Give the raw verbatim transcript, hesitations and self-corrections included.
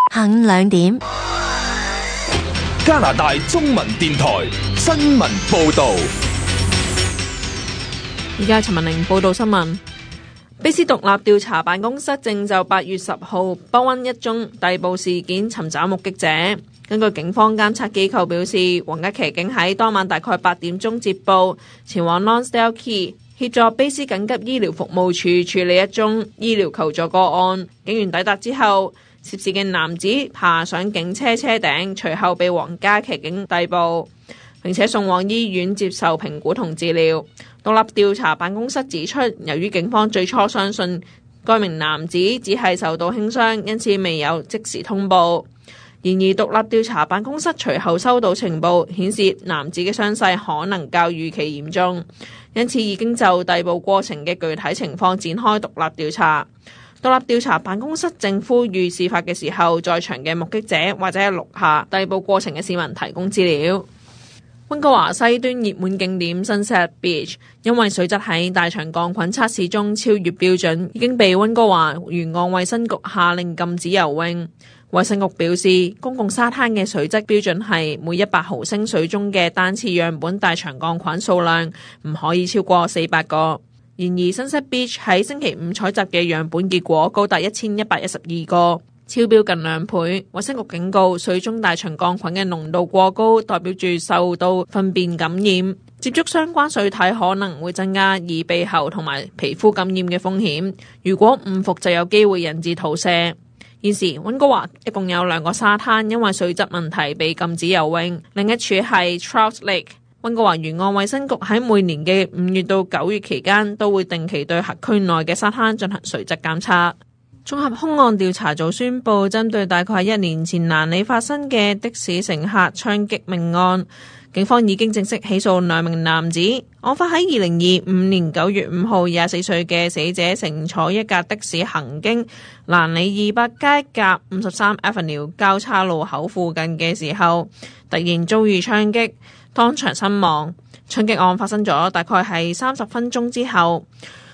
下午兩點， 加拿大中文電台新聞報道。 而家陳文玲報道新聞。卑斯獨立調查辦公室正就八月十號北溫一宗逮捕事件尋找目擊者。根據警方監察機構表示，皇家騎警喺當晚大概八點鐘接報，前往 Lonsdale Quay 協助卑斯緊急醫療服務處處理一宗醫療求助個案。警員抵達之後，涉事嘅男子爬上警車車頂，隨後被皇家騎警逮捕，並且送往醫院接受評估同治療。獨立調查辦公室指出，由於警方最初相信該名男子只係受到輕傷，因此未有即時通報。然而，獨立調查辦公室隨後收到情報，顯示男子嘅傷勢可能較預期嚴重，因此已經就逮捕過程嘅具體情況展開獨立調查。獨立調查辦公室正呼籲事發嘅時候在場嘅目擊者或者係錄下逮捕過程嘅市民提供資料。溫哥華西端熱門景點 Sunset Beach 因為水質喺大腸桿菌測試中超越標準，已經被溫哥華沿岸衛生局下令禁止游泳。衛生局表示，公共沙灘嘅水質標準係每一百毫升水中嘅單次樣本大腸桿菌數量唔可以超過四百個。然而 Sunset Beach 喺星期五採集嘅樣本結果高達一千一百一十二個，超標近兩倍。衛生局警告，水中大腸桿菌嘅濃度過高，代表住受到糞便感染，接觸相關水體可能會增加耳鼻喉同埋皮膚感染嘅風險。如果誤服就有機會引致肚瀉。現時溫哥華一共有兩個沙灘因為水質問題被禁止游泳，另一處係 Trout Lake。溫哥華沿岸衛生局喺每年嘅五月到九月期間都會定期對轄區內嘅沙灘進行水質監測。綜合兇案調查組宣布，針對大概一年前蘭里發生嘅的，的士乘客槍擊命案，警方已經正式起訴兩名男子。案發喺二零二五年九月五號，廿四歲嘅死者乘坐一架的士行經蘭里二百街夾五十三 Avenue 交叉路口附近嘅時候，突然遭遇槍擊，當場身亡。槍擊案發生咗大概係三十分鐘之後，